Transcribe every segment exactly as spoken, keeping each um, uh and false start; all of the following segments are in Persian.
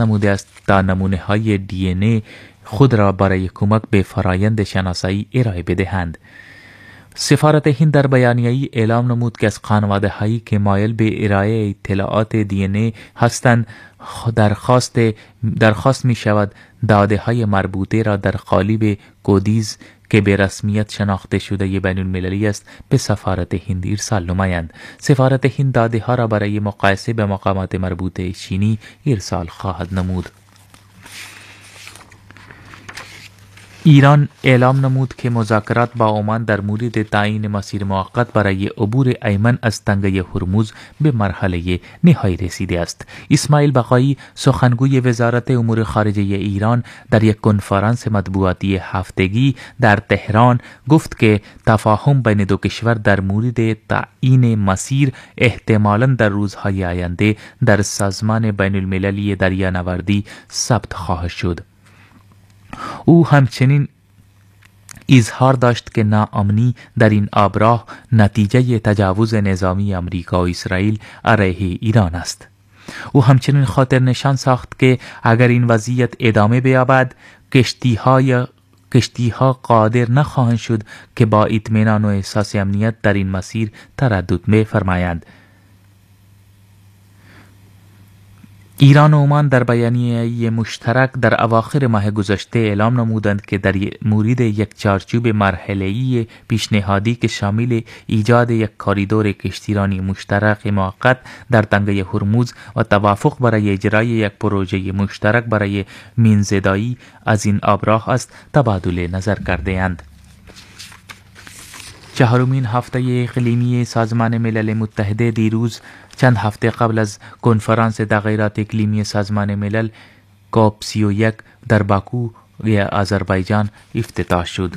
نموده است تا نمونه های دی ان ای خود را برای کمک به فرایند شناسایی ارائه بدهند. سفارت هند در بیانیه‌ای اعلام نمود که از خانواده‌هایی که مایل به ارائه اطلاعات دی ان ای هستند درخواست درخواست می شود داده های مربوطه را در قالب کودیز که به رسمیت شناخته شده بین المللی است به سفارت هند ارسال نمایند. سفارت هند داده ها را برای مقایسه به مقامات مربوطه چینی ارسال خواهد نمود. ایران اعلام نمود که مذاکرات با عمان در مورد تعیین مسیر موقت برای عبور ایمن از تنگه هرمز به مرحله نهایی رسیده است. اسماعیل بقایی سخنگوی وزارت امور خارجه ایران در یک کنفرانس مطبوعاتی هفتگی در تهران گفت که تفاهم بین دو کشور در مورد تعیین مسیر احتمالاً در روزهای آینده در سازمان بین المللی دریانوردی ثبت خواهد شد. او همچنین اظهار داشت که ناامنی در این آبراه نتیجه تجاوز نظامی آمریکا و اسرائیل علیه ایران است. او همچنین خاطر نشان ساخت که اگر این وضعیت ادامه بیابد کشتی‌های کشتی‌ها قادر نخواهند شد که با اطمینان و احساس امنیت در این مسیر تردد بفرمایند. ایران و عمان در بیانیه مشترک در اواخر ماه گذشته اعلام نمودند که در مورد یک چارچوب مرحله‌ای پیشنهادی که شامل ایجاد یک کاریدور کشتیرانی مشترک موقت در تنگه هرمز و توافق برای اجرای یک پروژه مشترک برای مینزدایی از این آبراه است تبادل نظر کرده‌اند. چهارمین هفته اقلیمی سازمان ملل متحد دیروز چند هفته قبل از کنفرانس تغییرات اقلیمی سازمان ملل کاپ سی و یک در باکو یا آذربایجان افتتاح شد.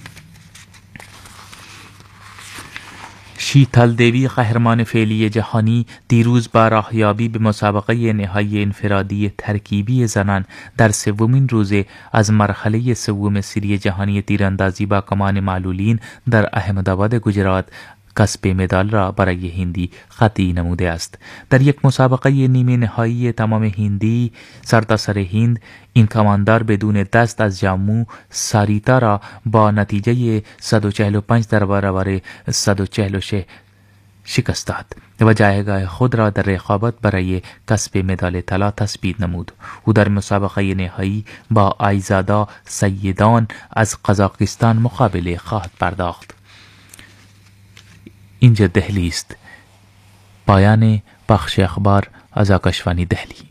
شیتال دیوی قهرمان فعلی جهانی دیروز با راهیابی به مسابقه نهایی انفرادی ترکیبی زنان در سومین روز از مرحله سوم سری جهانی تیراندازی با کمان معلولین در احمدآباد گجرات کسب مدال را برای هندی قطعی نموده است. در یک مسابقه نیمه نهایی تمام هندی سرتاسر هند این کماندار بدون دست از جامو ساریتا را با نتیجه صد و چهل و پنج در برابر صد و چهل و شش شکست داد و جایگاه خود را در رقابت برای کسب مدال طلا تثبیت نمود. او در مسابقه نهایی با آیزادا سیدان از قزاقستان مقابله خواهد پرداخت. اینجا دهلی است. پایان بخش اخبار از آکاشوانی دهلی.